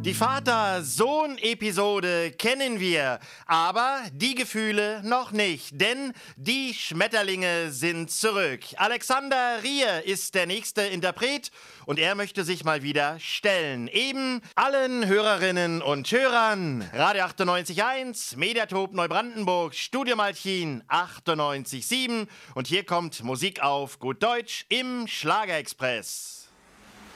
Die Vater-Sohn-Episode kennen wir, aber die Gefühle noch nicht, denn die Schmetterlinge sind zurück. Alexander Rier ist der nächste Interpret und er möchte sich mal wieder stellen. Eben allen Hörerinnen und Hörern. Radio 98.1, Mediatop Neubrandenburg, Studio Malchin 98.7 und hier kommt Musik auf gut Deutsch im Schlagerexpress.